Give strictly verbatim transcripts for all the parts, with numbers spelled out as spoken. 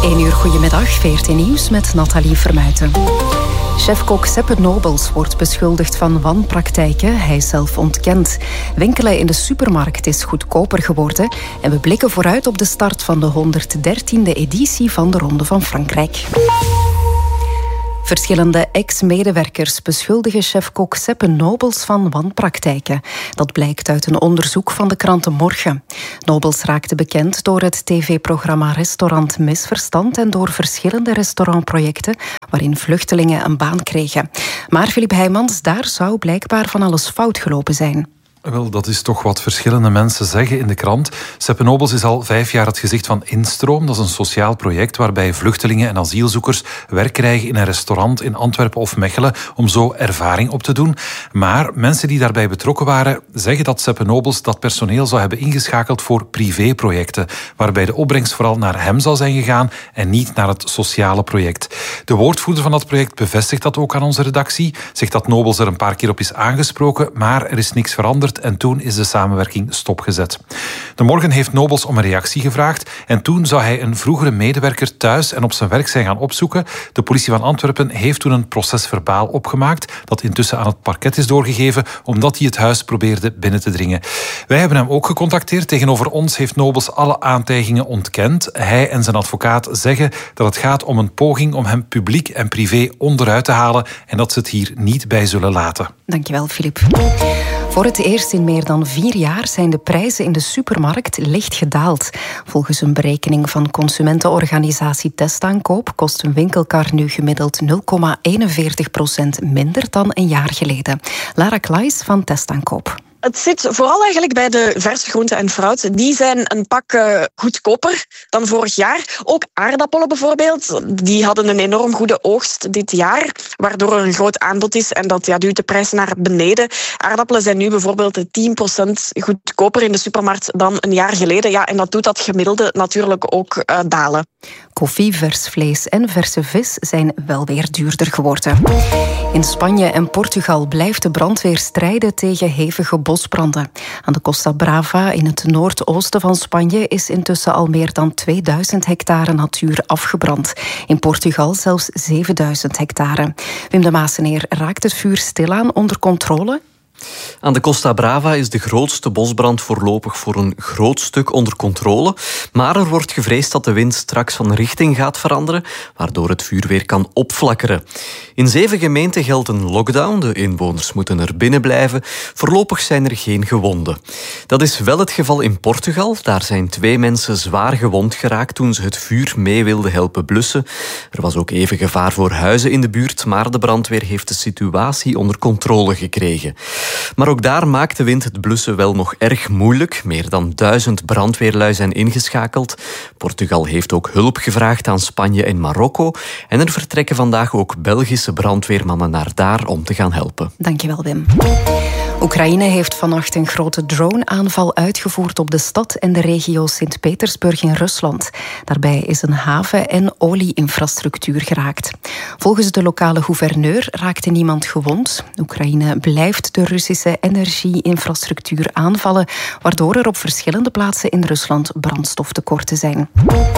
één uur goedemiddag, V R T Nieuws met Nathalie Vermuijten. Chefkok Seppe Nobels wordt beschuldigd van wanpraktijken. Hij zelf ontkent. Winkelen in de supermarkt is goedkoper geworden. En we blikken vooruit op de start van de honderddertiende editie van de Ronde van Frankrijk. Verschillende ex-medewerkers beschuldigen chefkok Seppe Nobels van wanpraktijken. Dat blijkt uit een onderzoek van de krant Morgen. Nobels raakte bekend door het tv-programma Restaurant Misverstand en door verschillende restaurantprojecten waarin vluchtelingen een baan kregen. Maar Filip Heijmans, daar zou blijkbaar van alles fout gelopen zijn. Wel, dat is toch wat verschillende mensen zeggen in de krant. Seppe Nobels is al vijf jaar het gezicht van Instroom. Dat is een sociaal project waarbij vluchtelingen en asielzoekers werk krijgen in een restaurant in Antwerpen of Mechelen om zo ervaring op te doen. Maar mensen die daarbij betrokken waren zeggen dat Seppe Nobels dat personeel zou hebben ingeschakeld voor privéprojecten, waarbij de opbrengst vooral naar hem zou zijn gegaan en niet naar het sociale project. De woordvoerder van dat project bevestigt dat ook aan onze redactie, zegt dat Nobels er een paar keer op is aangesproken, maar er is niks veranderd. En toen is de samenwerking stopgezet. De Morgen heeft Nobels om een reactie gevraagd en toen zou hij een vroegere medewerker thuis en op zijn werk zijn gaan opzoeken. De politie van Antwerpen heeft toen een procesverbaal opgemaakt dat intussen aan het parket is doorgegeven omdat hij het huis probeerde binnen te dringen. Wij hebben hem ook gecontacteerd. Tegenover ons heeft Nobels alle aantijgingen ontkend. Hij en zijn advocaat zeggen dat het gaat om een poging om hem publiek en privé onderuit te halen en dat ze het hier niet bij zullen laten. Dankjewel, Filip. Voor het eerst in meer dan vier jaar zijn de prijzen in de supermarkt licht gedaald. Volgens een berekening van consumentenorganisatie Testaankoop kost een winkelkar nu gemiddeld nul komma eenenveertig procent minder dan een jaar geleden. Lara Klaes van Testaankoop. Het zit vooral eigenlijk bij de verse groenten en fruit. Die zijn een pak uh, goedkoper dan vorig jaar. Ook aardappelen bijvoorbeeld. Die hadden een enorm goede oogst dit jaar, waardoor er een groot aanbod is en dat ja, duwt de prijs naar beneden. Aardappelen zijn nu bijvoorbeeld tien procent goedkoper in de supermarkt dan een jaar geleden. Ja, en dat doet dat gemiddelde natuurlijk ook uh, dalen. Koffie, vers vlees en verse vis zijn wel weer duurder geworden. In Spanje en Portugal blijft de brandweer strijden tegen hevige bosbranden. Aan de Costa Brava in het noordoosten van Spanje is intussen al meer dan tweeduizend hectare natuur afgebrand. In Portugal zelfs zevenduizend hectare. Wim de Maaseneer, raakt het vuur stilaan onder controle? Aan de Costa Brava is de grootste bosbrand voorlopig voor een groot stuk onder controle. Maar er wordt gevreesd dat de wind straks van richting gaat veranderen, waardoor het vuur weer kan opflakkeren. In zeven gemeenten geldt een lockdown. De inwoners moeten er binnen blijven. Voorlopig zijn er geen gewonden. Dat is wel het geval in Portugal. Daar zijn twee mensen zwaar gewond geraakt toen ze het vuur mee wilden helpen blussen. Er was ook even gevaar voor huizen in de buurt, maar de brandweer heeft de situatie onder controle gekregen. Maar ook daar maakt de wind het blussen wel nog erg moeilijk. Meer dan duizend brandweerlui zijn ingeschakeld. Portugal heeft ook hulp gevraagd aan Spanje en Marokko. En er vertrekken vandaag ook Belgische brandweermannen naar daar om te gaan helpen. Dankjewel, Wim. Oekraïne heeft vannacht een grote drone-aanval uitgevoerd op de stad en de regio Sint-Petersburg in Rusland. Daarbij is een haven- en olie-infrastructuur geraakt. Volgens de lokale gouverneur raakte niemand gewond. Oekraïne blijft de Russische energie-infrastructuur aanvallen, waardoor er op verschillende plaatsen in Rusland brandstoftekorten zijn.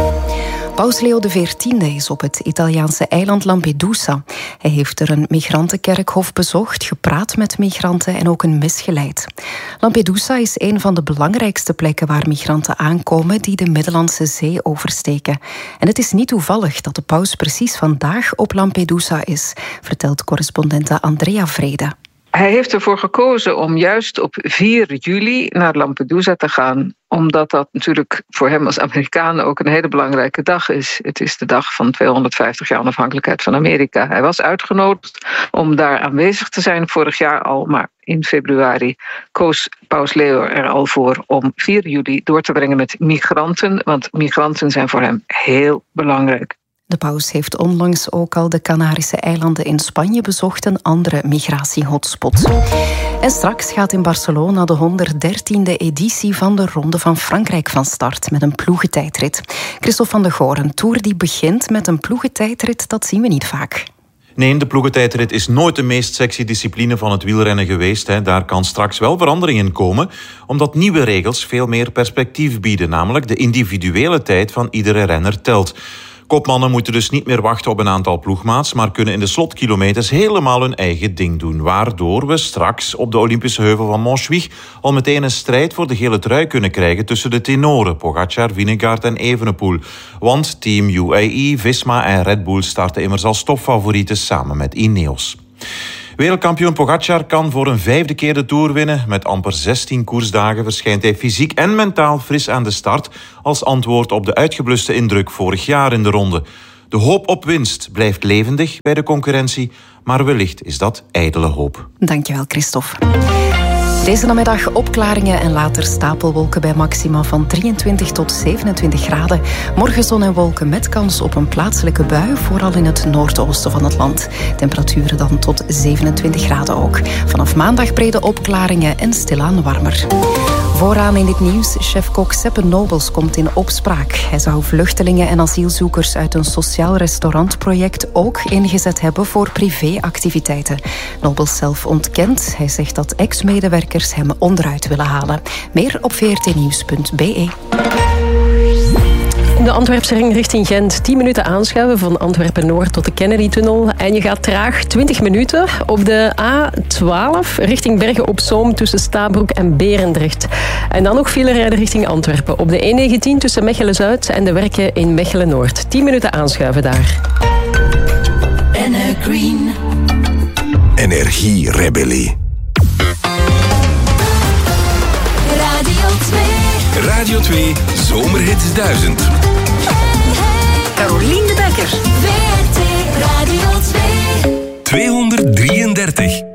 Paus Leo de veertiende is op het Italiaanse eiland Lampedusa. Hij heeft er een migrantenkerkhof bezocht, gepraat met migranten en ook een mis geleid. Lampedusa is een van de belangrijkste plekken waar migranten aankomen die de Middellandse Zee oversteken. En het is niet toevallig dat de paus precies vandaag op Lampedusa is, vertelt correspondente Andrea Vrede. Hij heeft ervoor gekozen om juist op vier juli naar Lampedusa te gaan, omdat dat natuurlijk voor hem als Amerikaan ook een hele belangrijke dag is. Het is de dag van tweehonderdvijftig jaar onafhankelijkheid van Amerika. Hij was uitgenodigd om daar aanwezig te zijn vorig jaar al, maar in februari koos Paus Leo er al voor om vier juli door te brengen met migranten, want migranten zijn voor hem heel belangrijk. De paus heeft onlangs ook al de Canarische eilanden in Spanje bezocht, een andere migratiehotspot. En straks gaat in Barcelona de honderddertiende editie van de Ronde van Frankrijk van start met een ploegentijdrit. Christophe van de Goor, een tour die begint met een ploegentijdrit, dat zien we niet vaak. Nee, de ploegentijdrit is nooit de meest sexy discipline van het wielrennen geweest. Hè. Daar kan straks wel verandering in komen, omdat nieuwe regels veel meer perspectief bieden. Namelijk de individuele tijd van iedere renner telt. Kopmannen moeten dus niet meer wachten op een aantal ploegmaats, maar kunnen in de slotkilometers helemaal hun eigen ding doen. Waardoor we straks op de Olympische heuvel van Montjuïc al meteen een strijd voor de gele trui kunnen krijgen tussen de tenoren Pogačar, Vingegaard en Evenepoel. Want Team U A E, Visma en Red Bull starten immers als topfavorieten samen met Ineos. Wereldkampioen Pogačar kan voor een vijfde keer de Tour winnen. Met amper zestien koersdagen verschijnt hij fysiek en mentaal fris aan de start als antwoord op de uitgebluste indruk vorig jaar in de ronde. De hoop op winst blijft levendig bij de concurrentie, maar wellicht is dat ijdele hoop. Dankjewel, Christophe. Deze namiddag opklaringen en later stapelwolken bij maxima van drieëntwintig tot zevenentwintig graden. Morgen zon en wolken met kans op een plaatselijke bui, vooral in het noordoosten van het land. Temperaturen dan tot zevenentwintig graden ook. Vanaf maandag brede opklaringen en stilaan warmer. Vooraan in dit nieuws, chef-kok Seppe Nobels komt in opspraak. Hij zou vluchtelingen en asielzoekers uit een sociaal restaurantproject ook ingezet hebben voor privéactiviteiten. Nobels zelf ontkent. Hij zegt dat ex-medewerkers hem onderuit willen halen. Meer op v r t nieuws punt b e. De Antwerpse ring richting Gent. tien minuten aanschuiven van Antwerpen-Noord tot de Kennedy-tunnel. En je gaat traag twintig minuten op de A twaalf richting Bergen op Zoom tussen Stabroek en Berendrecht. En dan nog file rijden richting Antwerpen. Op de E negentien tussen Mechelen-Zuid en de Werken in Mechelen-Noord. tien minuten aanschuiven daar. Green. Energierebellie. Radio twee. Radio twee Zomerhits duizend. Hey, hey. Carolien de Bekker. V R T Radio twee. tweehonderddrieëndertig.